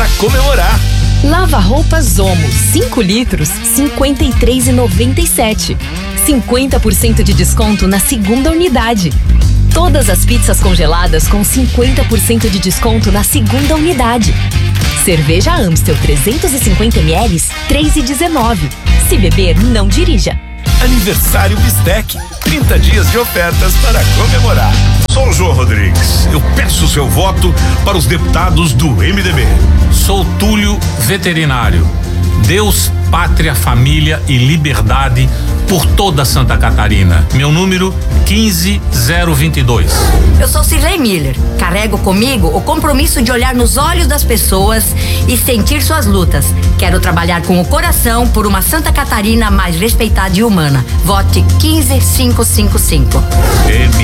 para comemorar. Lava-roupas Omo, 5 litros, R$ 53,97. 50% de desconto na segunda unidade. Todas as pizzas congeladas com 50% de desconto na segunda unidade. Cerveja Amstel 350 ml, R$ 3,19. Se beber, não dirija. Aniversário Bistec, 30 dias de ofertas para comemorar. Sou o João Rodrigues. Eu peço seu voto para os deputados do MDB. Sou Túlio Veterinário. Deus, pátria, família e liberdade por toda Santa Catarina. Meu número 15022. Eu sou Cirlei Miller. Carrego comigo o compromisso de olhar nos olhos das pessoas e sentir suas lutas. Quero trabalhar com o coração por uma Santa Catarina mais respeitada e humana. Vote 15555.